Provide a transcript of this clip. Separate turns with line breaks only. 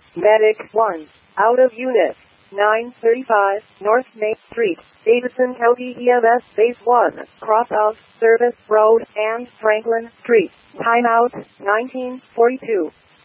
Medic 1. Out of unit. 935 North Main Street, Davidson County EMS Base 1, cross of Service Road and Franklin Street. Timeout 1942.